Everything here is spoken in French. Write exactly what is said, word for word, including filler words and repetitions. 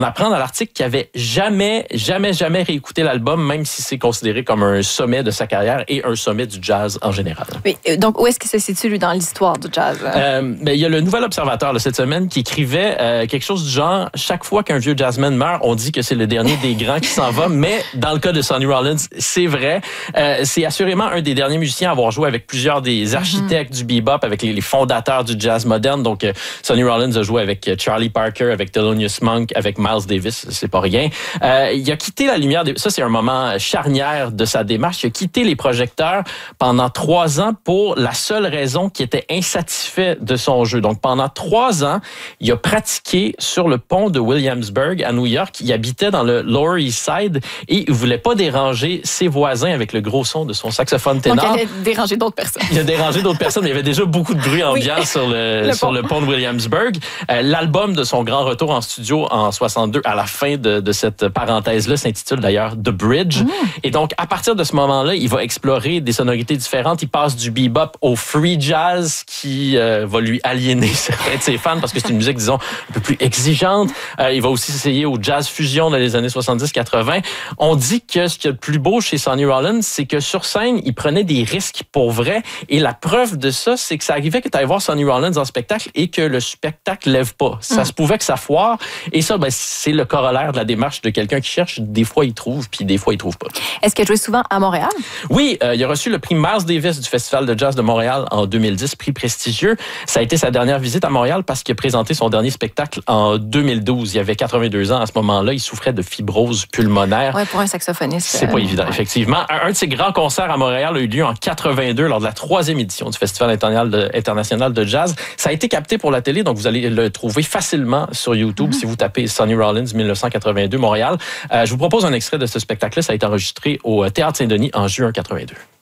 On apprend dans l'article qu'il n'avait jamais, jamais, jamais réécouté l'album, même si c'est considéré comme un sommet de sa carrière et un sommet du jazz en général. Oui, donc où est-ce qu'il se situe, lui, dans l'histoire du jazz? Euh, ben, il y a le Nouvel Observateur là, cette semaine qui écrivait euh, quelque chose du genre « Chaque fois qu'un vieux jazzman meurt, on dit que c'est le dernier des grands qui s'en va. » Mais dans le cas de Sonny Rollins, c'est vrai. Euh, c'est assurément un des derniers musiciens à avoir joué avec plusieurs des architectes mm-hmm. du bebop, avec les, les fondateurs du jazz moderne. Donc, euh, Sonny Rollins a joué avec Charlie Parker, avec Thelonious Monk, avec Miles Davis, c'est pas rien. Euh, il a quitté la lumière, des... ça c'est un moment charnière de sa démarche, il a quitté les projecteurs pendant trois ans pour la seule raison qu'il était insatisfait de son jeu. Donc pendant trois ans, il a pratiqué sur le pont de Williamsburg à New York. Il habitait dans le Lower East Side et il voulait pas déranger ses voisins avec le gros son de son saxophone ténor. Donc il a dérangé d'autres personnes. Il a dérangé d'autres personnes, mais il y avait déjà beaucoup de bruit ambiant oui. sur, le, le, sur pont. le pont de Williamsburg. Euh, l'album de son grand retour en studio en soixante-deux, à la fin de, de cette parenthèse-là, s'intitule d'ailleurs The Bridge. Mmh. Et donc, à partir de ce moment-là, il va explorer des sonorités différentes. Il passe du bebop au free jazz qui euh, va lui aliéner certains de ses fans parce que c'est une musique, disons, un peu plus exigeante. Euh, il va aussi essayer au jazz fusion dans les années soixante-dix quatre-vingt. On dit que ce qu'il y a de plus beau chez Sonny Rollins, c'est que sur scène, il prenait des risques pour vrai. Et la preuve de ça, c'est que ça arrivait que tu ailles voir Sonny Rollins en spectacle et que le spectacle lève pas. Ça mmh. se pouvait que ça foire. Et ça, ben, c'est le corollaire de la démarche de quelqu'un qui cherche. Des fois, il trouve, puis des fois, il trouve pas. Est-ce qu'il a joué souvent à Montréal? Oui, euh, il a reçu le prix Miles Davis du Festival de jazz de Montréal en deux mille dix, prix prestigieux. Ça a été sa dernière visite à Montréal parce qu'il a présenté son dernier spectacle en deux mille douze. Il avait quatre-vingt-deux ans à ce moment-là. Il souffrait de fibrose pulmonaire. Oui, pour un saxophoniste. C'est euh... pas évident, effectivement. Un, un de ses grands concerts à Montréal a eu lieu en quatre-vingt-deux lors de la troisième édition du Festival international de jazz. Ça a été capté pour la télé, donc vous allez le trouver facilement sur YouTube mm-hmm. si vous tapez Sonny Rollins dix-neuf cent quatre-vingt-deux Montréal. Euh, je vous propose un extrait de ce spectacle-là. Ça a été enregistré au Théâtre Saint-Denis en juin quatre-vingt-deux.